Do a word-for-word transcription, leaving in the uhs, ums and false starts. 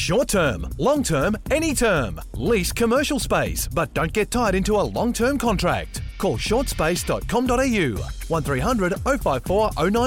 Short term, long term, any term. Lease commercial space, but don't get tied into a long term contract. Call short space dot com dot a u one three hundred oh five four oh nine.